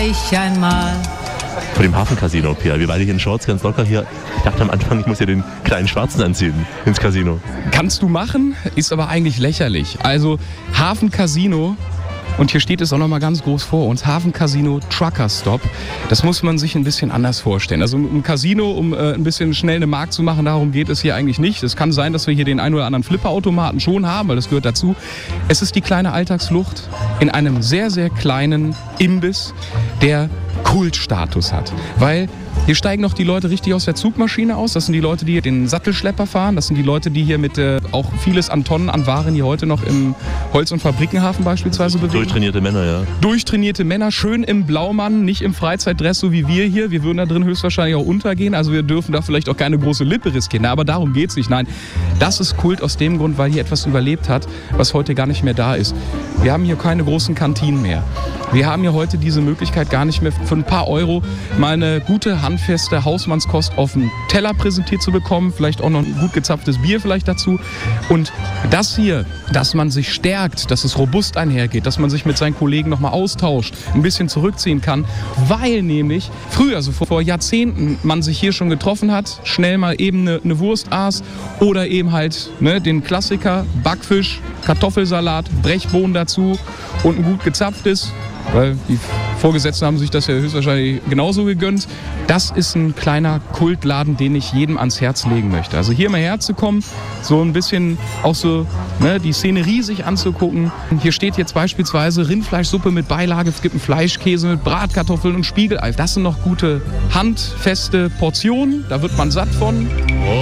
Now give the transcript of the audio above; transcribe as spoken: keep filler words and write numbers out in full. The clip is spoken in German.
ich einmal. Vor dem Hafencasino, Pia. Wir beide hier in Shorts, ganz locker hier. Ich dachte am Anfang, ich muss ja den kleinen Schwarzen anziehen ins Casino. Kannst du machen, ist aber eigentlich lächerlich. Also Hafencasino, und hier steht es auch nochmal ganz groß vor uns, Hafencasino Trucker Stop. Das muss man sich ein bisschen anders vorstellen. Also ein Casino, um äh, ein bisschen schnell eine Mark zu machen, darum geht es hier eigentlich nicht. Es kann sein, dass wir hier den einen oder anderen Flipperautomaten schon haben, weil das gehört dazu. Es ist die kleine Alltagsflucht in einem sehr, sehr kleinen Imbiss, der Kultstatus hat. Weil hier steigen noch die Leute richtig aus der Zugmaschine aus. Das sind die Leute, die den Sattelschlepper fahren. Das sind die Leute, die hier mit äh, auch vieles an Tonnen an Waren hier heute noch im Holz- und Fabrikenhafen beispielsweise bewegen. Durchtrainierte Männer, ja. Durchtrainierte Männer, schön im Blaumann, nicht im Freizeitdress, so wie wir hier. Wir würden da drin höchstwahrscheinlich auch untergehen. Also wir dürfen da vielleicht auch keine große Lippe riskieren. Aber darum geht's nicht. Nein, das ist Kult aus dem Grund, weil hier etwas überlebt hat, was heute gar nicht mehr da ist. Wir haben hier keine großen Kantinen mehr. Wir haben hier heute diese Möglichkeit gar nicht mehr für ein paar Euro mal eine gute, handfeste Hausmannskost auf dem Teller präsentiert zu bekommen. Vielleicht auch noch ein gut gezapftes Bier vielleicht dazu. Und das hier, dass man sich stärkt, dass es robust einhergeht, dass man sich mit seinen Kollegen nochmal austauscht, ein bisschen zurückziehen kann, weil nämlich früher, also vor Jahrzehnten, man sich hier schon getroffen hat, schnell mal eben eine, eine Wurst aß oder eben halt ne, den Klassiker, Backfisch, Kartoffelsalat, Brechbohnen dazu und ein gut gezapftes. Weil die Vorgesetzten haben sich das ja höchstwahrscheinlich genauso gegönnt. Das ist ein kleiner Kultladen, den ich jedem ans Herz legen möchte. Also hier mal herzukommen, so ein bisschen auch so ne, die Szenerie sich anzugucken. Hier steht jetzt beispielsweise Rindfleischsuppe mit Beilage, es gibt einen Fleischkäse mit Bratkartoffeln und Spiegelei. Das sind noch gute, handfeste Portionen, da wird man satt von.